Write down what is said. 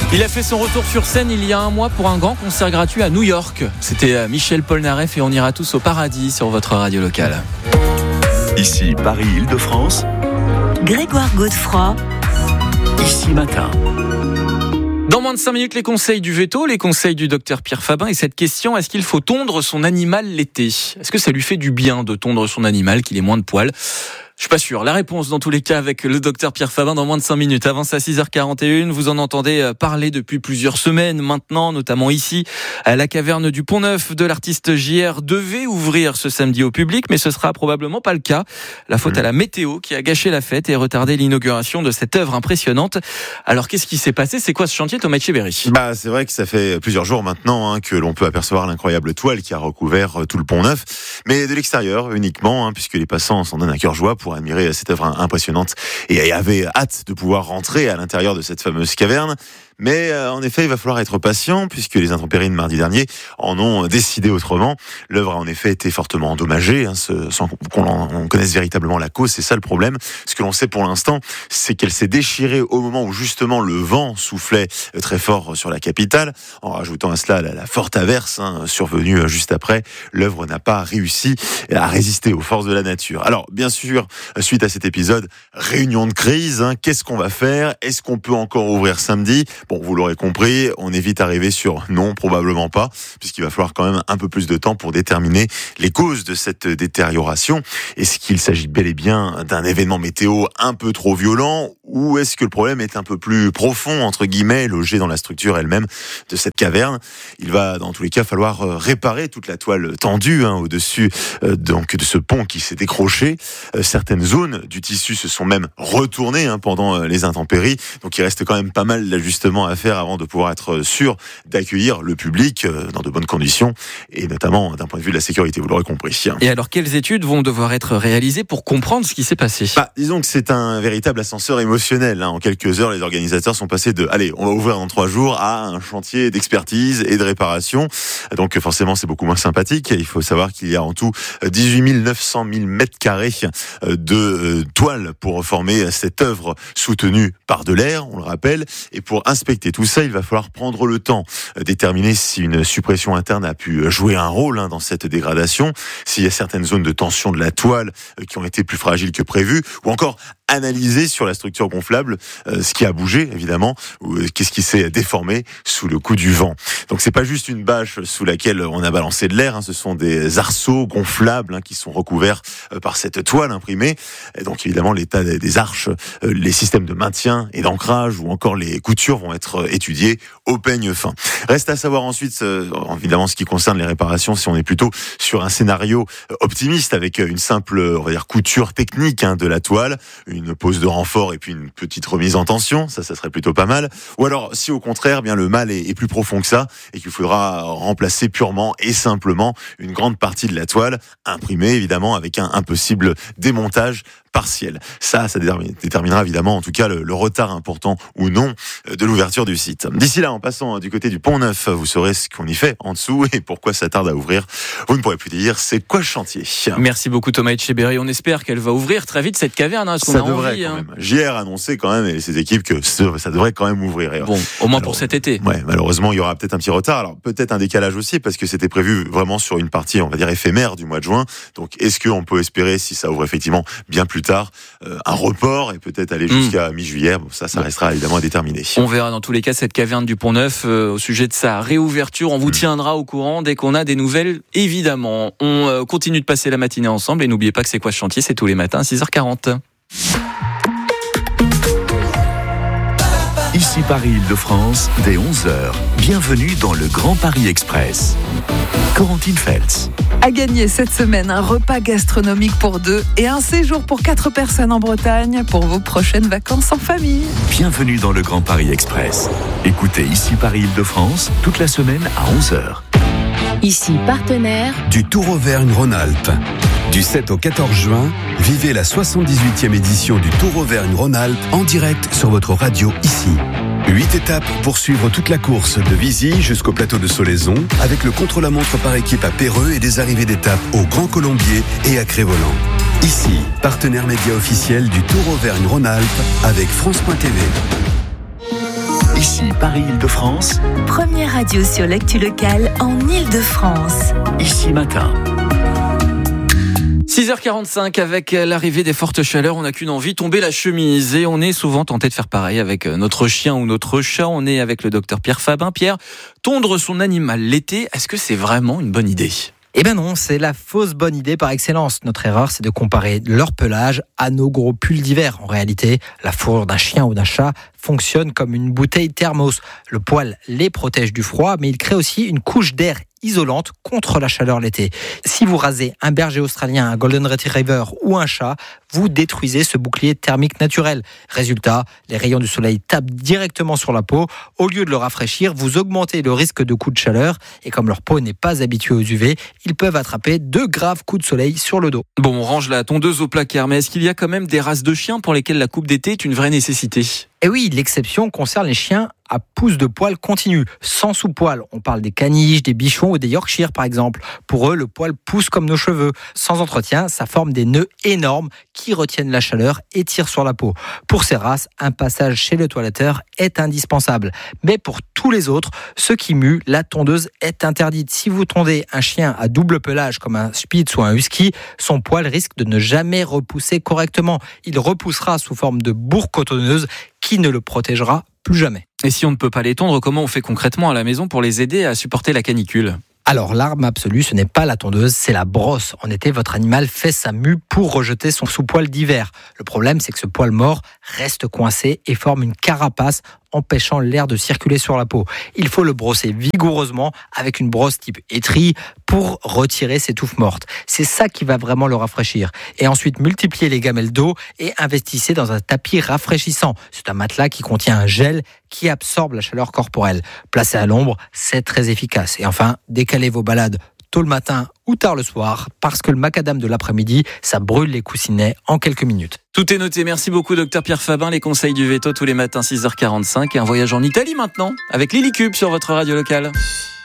Il a fait son retour sur scène il y a un mois pour un grand concert gratuit à New York. C'était Michel Polnareff et on ira tous au paradis sur votre radio locale. Ici Paris-Île-de-France, Grégoire Godefroy. Ici Matin. Dans moins de 5 minutes, les conseils du veto, les conseils du docteur Pierre Fabin et cette question, est-ce qu'il faut tondre son animal l'été ? Est-ce que ça lui fait du bien de tondre son animal, qu'il ait moins de poils ? Je suis pas sûr. La réponse dans tous les cas avec le docteur Pierre Fabin dans moins de 5 minutes. Avant ça, 6h41, vous en entendez parler depuis plusieurs semaines maintenant, notamment ici, à la caverne du Pont-Neuf de l'artiste JR devait ouvrir ce samedi au public, mais ce sera probablement pas le cas. La faute à la météo qui a gâché la fête et retardé l'inauguration de cette œuvre impressionnante. Alors qu'est-ce qui s'est passé ? C'est quoi ce chantier, Thomas Etcheberry ? C'est vrai que ça fait plusieurs jours maintenant que l'on peut apercevoir l'incroyable toile qui a recouvert tout le Pont-Neuf, mais de l'extérieur uniquement, puisque les passants s'en donnent un cœur joie pour admirer cette œuvre impressionnante et avaient hâte de pouvoir rentrer à l'intérieur de cette fameuse caverne. Mais en effet, il va falloir être patient puisque les intempéries de mardi dernier en ont décidé autrement. L'œuvre a en effet été fortement endommagée, sans qu'on connaisse véritablement la cause. C'est ça le problème. Ce que l'on sait pour l'instant, c'est qu'elle s'est déchirée au moment où justement le vent soufflait très fort sur la capitale. En rajoutant à cela la forte averse survenue juste après, l'œuvre n'a pas réussi à résister aux forces de la nature. Alors bien sûr, suite à cet épisode, réunion de crise. Qu'est-ce qu'on va faire ? Est-ce qu'on peut encore ouvrir samedi ? Bon, vous l'aurez compris, on est vite arrivé sur non, probablement pas, puisqu'il va falloir quand même un peu plus de temps pour déterminer les causes de cette détérioration. Est-ce qu'il s'agit bel et bien d'un événement météo un peu trop violent, ou est-ce que le problème est un peu plus profond, entre guillemets, logé dans la structure elle-même de cette caverne ? Il va dans tous les cas falloir réparer toute la toile tendue au-dessus donc de ce pont qui s'est décroché. Certaines zones du tissu se sont même retournées pendant les intempéries, donc il reste quand même pas mal d'ajustements à faire avant de pouvoir être sûr d'accueillir le public dans de bonnes conditions et notamment d'un point de vue de la sécurité, vous l'aurez compris. Et alors, quelles études vont devoir être réalisées pour comprendre ce qui s'est passé ? Disons que c'est un véritable ascenseur émotionnel. En quelques heures, les organisateurs sont passés de « allez, on va ouvrir dans 3 jours » à un chantier d'expertise et de réparation. Donc forcément, c'est beaucoup moins sympathique. Il faut savoir qu'il y a en tout 18 900 000 mètres carrés de toile pour former cette œuvre soutenue par de l'air, on le rappelle. Et pour inspecter tout ça, il va falloir prendre le temps, déterminer si une suppression interne a pu jouer un rôle dans cette dégradation, s'il y a certaines zones de tension de la toile qui ont été plus fragiles que prévu, ou encore analyser sur la structure gonflable ce qui a bougé évidemment, ou qu'est-ce qui s'est déformé sous le coup du vent. Donc c'est pas juste une bâche sous laquelle on a balancé de l'air, ce sont des arceaux gonflables qui sont recouverts par cette toile imprimée. Et donc évidemment l'état des arches, les systèmes de maintien et d'ancrage ou encore les coutures vont être étudiés au peigne fin. Reste à savoir ensuite évidemment ce qui concerne les réparations, si on est plutôt sur un scénario optimiste avec une simple on va dire couture technique de la toile, une pose de renfort et puis une petite remise en tension, ça serait plutôt pas mal. Ou alors, si au contraire, bien le mal est plus profond que ça et qu'il faudra remplacer purement et simplement une grande partie de la toile, imprimée évidemment avec un possible démontage partiel. Ça déterminera évidemment en tout cas le retard important ou non de l'ouverture du site. D'ici là, en passant du côté du Pont-Neuf, vous saurez ce qu'on y fait en dessous et pourquoi ça tarde à ouvrir. Vous ne pourrez plus dire c'est quoi le chantier. Merci beaucoup Thomas Etcheberry. On espère qu'elle va ouvrir très vite cette caverne. Ça devrait quand même. JR a annoncé quand même et ses équipes que ça devrait quand même ouvrir. Bon, au moins pour cet été. Ouais, malheureusement il y aura peut-être un petit retard. Alors peut-être un décalage aussi parce que c'était prévu vraiment sur une partie on va dire éphémère du mois de juin. Donc est-ce qu'on peut espérer si ça ouvre effectivement bien plus tard un report et peut-être aller jusqu'à mi-juillet. Bon, ça restera évidemment à déterminer. On verra dans tous les cas cette caverne du Pont-Neuf au sujet de sa réouverture. On vous tiendra au courant dès qu'on a des nouvelles, évidemment. On continue de passer la matinée ensemble et n'oubliez pas que c'est quoi ce chantier, c'est tous les matins à 6h40. Ici Paris-Île-de-France, dès 11h. Bienvenue dans le Grand Paris Express. Corentine Feltz. À gagner cette semaine, un repas gastronomique pour 2 et un séjour pour 4 personnes en Bretagne pour vos prochaines vacances en famille. Bienvenue dans le Grand Paris Express. Écoutez Ici Paris-Île-de-France toute la semaine à 11h. Ici partenaire du Tour Auvergne-Rhône-Alpes. Du 7 au 14 juin, vivez la 78e édition du Tour Auvergne-Rhône-Alpes en direct sur votre radio ici. 8 étapes pour suivre toute la course de Vizy jusqu'au plateau de Solaison avec le contre-la-montre par équipe à Péreux et des arrivées d'étapes au Grand Colombier et à Crévolant. Ici, partenaire média officiel du Tour Auvergne-Rhône-Alpes avec France.tv. Ici Ici Paris-Île-de-France. Première radio sur l'actu locale en Île-de-France. Ici Matin. 6h45, avec l'arrivée des fortes chaleurs, on n'a qu'une envie, tomber la chemise. Et on est souvent tenté de faire pareil avec notre chien ou notre chat. On est avec le docteur Pierre Fabin. Pierre, tondre son animal l'été, est-ce que c'est vraiment une bonne idée ? Eh ben non, c'est la fausse bonne idée par excellence. Notre erreur, c'est de comparer leur pelage à nos gros pulls d'hiver. En réalité, la fourrure d'un chien ou d'un chat fonctionne comme une bouteille thermos. Le poil les protège du froid, mais il crée aussi une couche d'air isolante contre la chaleur l'été. Si vous rasez un berger australien, un golden retriever ou un chat, vous détruisez ce bouclier thermique naturel. Résultat, les rayons du soleil tapent directement sur la peau. Au lieu de le rafraîchir, vous augmentez le risque de coups de chaleur. Et comme leur peau n'est pas habituée aux UV, ils peuvent attraper de graves coups de soleil sur le dos. Bon, on range la tondeuse au placard, mais est-ce qu'il y a quand même des races de chiens pour lesquelles la coupe d'été est une vraie nécessité ? Et oui, l'exception concerne les chiens à pouce de poil continu, sans sous-poil. On parle des caniches, des bichons ou des Yorkshire par exemple. Pour eux, le poil pousse comme nos cheveux. Sans entretien, ça forme des nœuds énormes qui retiennent la chaleur et tirent sur la peau. Pour ces races, un passage chez le toiletteur est indispensable. Mais pour tous les autres, ceux qui muent, la tondeuse est interdite. Si vous tondez un chien à double pelage comme un Spitz ou un Husky, son poil risque de ne jamais repousser correctement. Il repoussera sous forme de bourre cotonneuse qui ne le protégera plus jamais. Et si on ne peut pas les tondre, comment on fait concrètement à la maison pour les aider à supporter la canicule ? Alors, l'arme absolue, ce n'est pas la tondeuse, c'est la brosse. En été, votre animal fait sa mue pour rejeter son sous-poil d'hiver. Le problème, c'est que ce poil mort reste coincé et forme une carapace empêchant l'air de circuler sur la peau. Il faut le brosser vigoureusement avec une brosse type étrie pour retirer ces touffes mortes. C'est ça qui va vraiment le rafraîchir. Et ensuite, multipliez les gamelles d'eau et investissez dans un tapis rafraîchissant. C'est un matelas qui contient un gel qui absorbe la chaleur corporelle. Placé à l'ombre, c'est très efficace. Et enfin, décalez vos balades tôt le matin ou tard le soir, parce que le macadam de l'après-midi, ça brûle les coussinets en quelques minutes. Tout est noté. Merci beaucoup, docteur Pierre Fabin. Les conseils du veto tous les matins, 6h45. Et un voyage en Italie maintenant, avec Lily Cube sur votre radio locale.